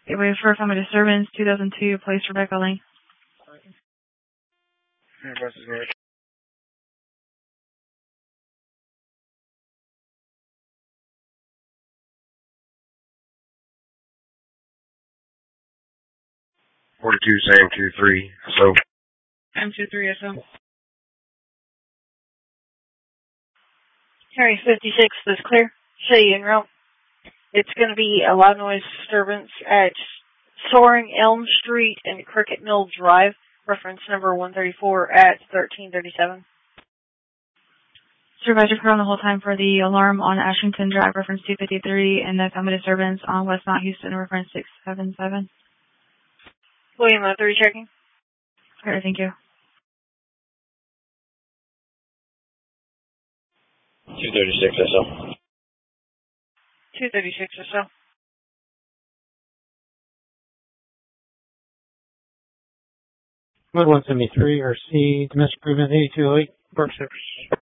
Gateway for family disturbance, 2002, place Rebecca Lane. Address is right. 42, same 23, so. M23, SO. Harry 56 is clear. Show you en route. It's going to be a loud noise disturbance at Soaring Elm Street and Cricket Mill Drive. Reference number 134 at 1337. Supervisor clear on the whole time for the alarm on Ashington Drive, reference 253, and the family disturbance on West Mount Houston, reference 677. William 3 checking. Alright, thank you. 236 SL. 236 or so. Mode 173, RC, domestic improvement 8208, Park Service.